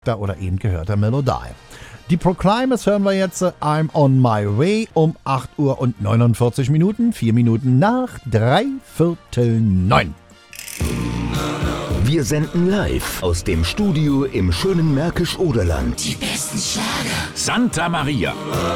oder eben gehörter Melodie. Die Proclaimers hören wir jetzt. I'm on my way um 8 Uhr und 49 Minuten, 4 Minuten nach 8:45. Wir senden live aus dem Studio im schönen Märkisch-Oderland. Die besten Schlager. Santa Maria.